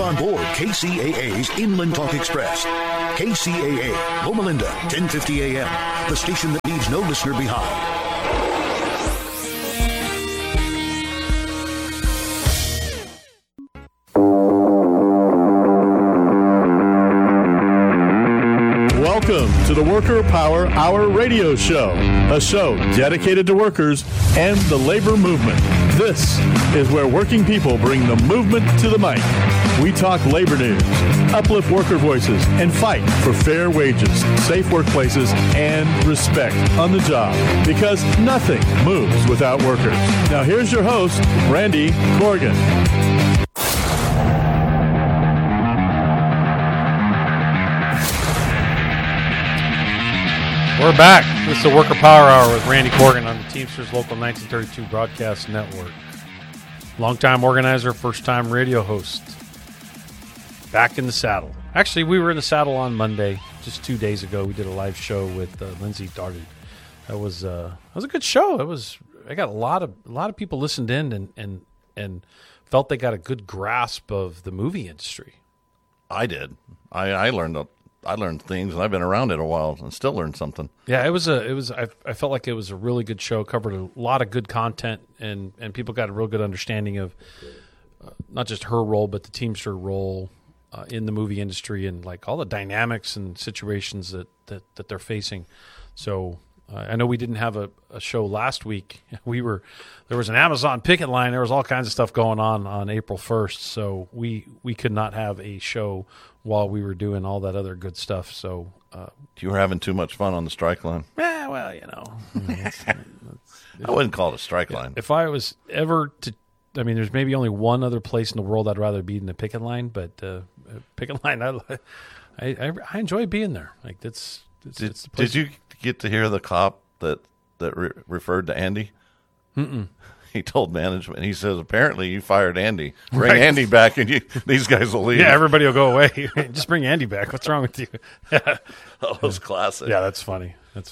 on board KCAA's Inland Talk Express. KCAA, Loma Linda, 1050 AM, the station that leaves no listener behind. Welcome to the Worker Power Hour radio show, a show dedicated to workers and the labor movement. This is where working people bring the movement to the mic. We talk labor news, uplift worker voices, and fight for fair wages, safe workplaces, and respect on the job, because nothing moves without workers. Now here's your host, Randy Corrigan. We're back. This is the Worker Power Hour with Randy Corrigan on the Teamsters Local 1932 Broadcast Network. Longtime organizer, first-time radio host. Back in the saddle. Actually, we were in the saddle on Monday, just 2 days ago. We did a live show with Lindsay Darty. That was a good show. I got a lot of people listened in and felt they got a good grasp of the movie industry. I did. I learned things, and I've been around it a while and still learned something. Yeah, I felt like it was a really good show, covered a lot of good content, and people got a real good understanding of not just her role, but the Teamster role in the movie industry, and like all the dynamics and situations that they're facing. So I know we didn't have a show last week. There was an Amazon picket line. There was all kinds of stuff going on April 1st. So we could not have a show while we were doing all that other good stuff. So you were having too much fun on the strike line. Yeah, well, you know, I wouldn't call it a strike line. If I was ever to, I mean, there's maybe only one other place in the world I'd rather be than a picket line, but picket line, I enjoy being there. Like it's the place. Did you get to hear the cop that referred to Andy? Mm-mm. He told management. He says, apparently you fired Andy. Bring Andy back, and these guys will leave. Yeah, everybody will go away. Just bring Andy back. What's wrong with you? That was classic. Yeah, that's funny.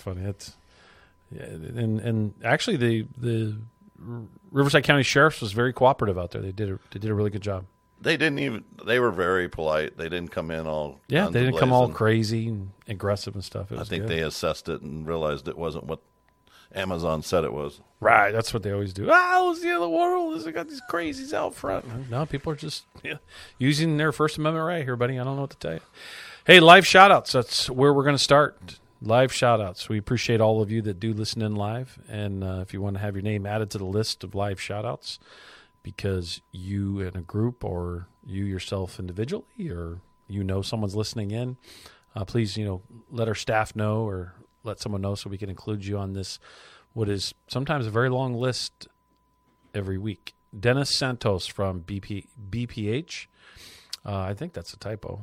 And actually, the Riverside County Sheriff's was very cooperative out there. They did a really good job. They were very polite. They didn't come in all. Yeah, they didn't come all crazy and aggressive and stuff. I think they assessed it and realized it wasn't what Amazon said it was. Right, that's what they always do. It's the other world. They got these crazies out front. No, people are just using their First Amendment right here, buddy. I don't know what to tell you. Hey, live shout-outs. That's where we're going to start. Live shout-outs. We appreciate all of you that do listen in live. And if you want to have your name added to the list of live shout-outs because you in a group or you yourself individually or someone's listening in, please, let our staff know or let someone know so we can include you on this, what is sometimes a very long list every week. Dennis Santos from BPH. I think that's a typo.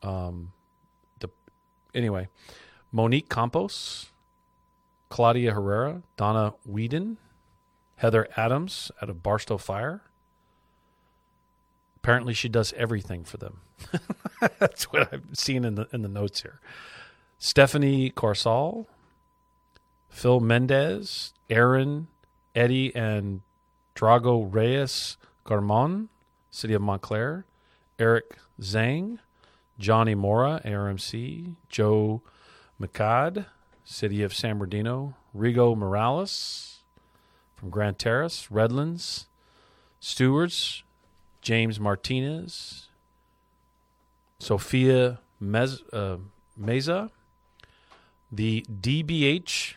Anyway, Monique Campos, Claudia Herrera, Donna Whedon, Heather Adams out of Barstow Fire. Apparently she does everything for them. That's what I've seen in the notes here. Stephanie Corsal, Phil Mendez, Aaron, Eddie, and Drago Reyes Garmon, City of Montclair, Eric Zhang, Johnny Mora, ARMC, Joe McCad, City of San Bernardino, Rigo Morales from Grand Terrace, Redlands, Stewards, James Martinez, Sophia Meza, the DBH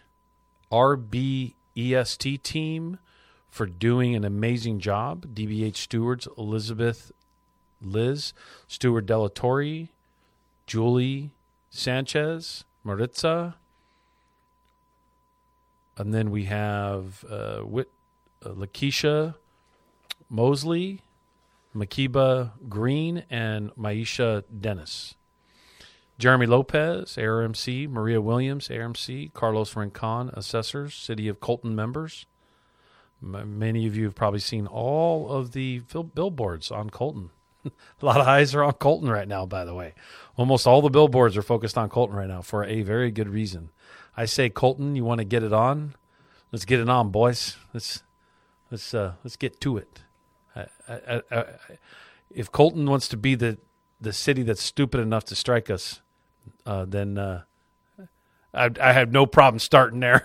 RBEST team for doing an amazing job. DBH stewards, Elizabeth Liz, Stuart Delatorre, Julie Sanchez, Maritza. And then we have Lakeisha Mosley, Makiba Green, and Maisha Dennis. Jeremy Lopez, ARMC, Maria Williams, ARMC, Carlos Rincon, Assessors, City of Colton members. Many of you have probably seen all of the billboards on Colton. A lot of eyes are on Colton right now, by the way. Almost all the billboards are focused on Colton right now for a very good reason. I say, Colton, you want to get it on? Let's get it on, boys. Let's get to it. If Colton wants to be the the city that's stupid enough to strike us, then I have no problem starting there.